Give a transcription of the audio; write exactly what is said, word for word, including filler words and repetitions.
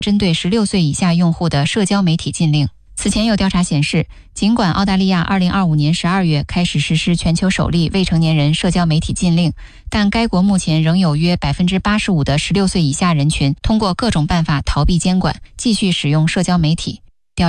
针对十六岁以下用户的社交媒体禁令。此前有调查显示，尽管澳大利亚二零二五年十二月开始实施全球首例未成年人社交媒体禁令，但该国目前仍有约 百分之八十五 的十六岁以下人群通过各种办法逃避监管，继续使用社交媒体。